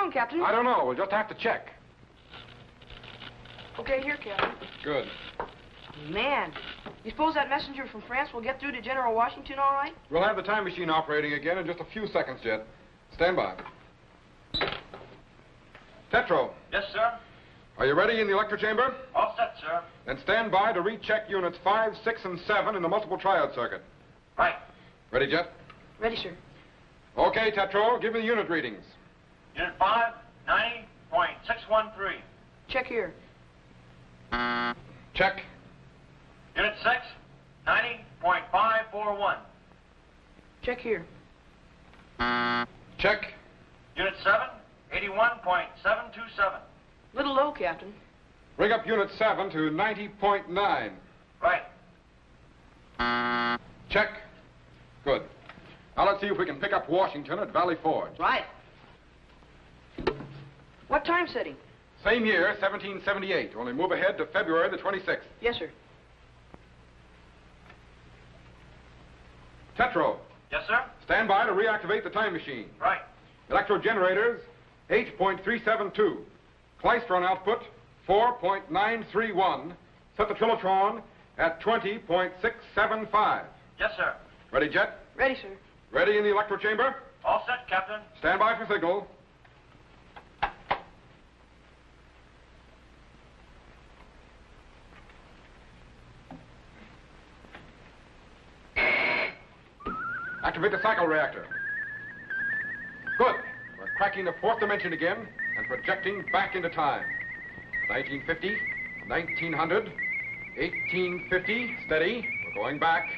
wrong, Captain? I don't know. We'll just have to check. Okay, here, Captain. Good. Man, you suppose that messenger from France will get through to General Washington all right? We'll have the time machine operating again in just a few seconds, Jet. Stand by. Tetro. Yes, sir. Are you ready in the electro chamber? All set, sir. Then stand by to recheck units 5, 6, and 7 in the multiple triode circuit. Right. Ready, Jet? Ready, sir. Okay, Tetro, give me the unit readings. Unit 5, 90.613. Check here. Check. Unit 6, 90.541. Check here. Check. Unit 7, 81.727. Little low, Captain. Bring up unit 7 to 90.9. Right. Check. Good. Now let's see if we can pick up Washington at Valley Forge. Right. What time setting? Same year, 1778. Only move ahead to February the 26th. Yes, sir. Tetro, Yes, sir. stand by to reactivate the time machine. Right. Electro generators, 8.372. Klystron output, 4.931. Set the Trilotron at 20.675. Yes, sir. Ready, Jet? Ready, sir. Ready in the electro chamber? All set, Captain. Stand by for signal. Activate the cycle reactor. Good. We're cracking the fourth dimension again and projecting back into time. 1950, 1900, 1850, steady. We're going back.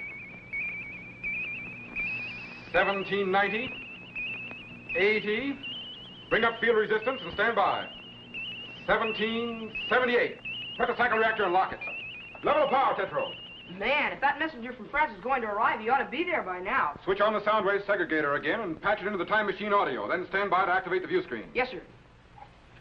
1790, 80. Bring up field resistance and stand by. 1778. Put the cycle reactor and lock it. Level of power, Tetro. Man, if that messenger from France is going to arrive, he ought to be there by now. Switch on the sound wave segregator again and patch it into the time machine audio. Then stand by to activate the view screen. Yes, sir.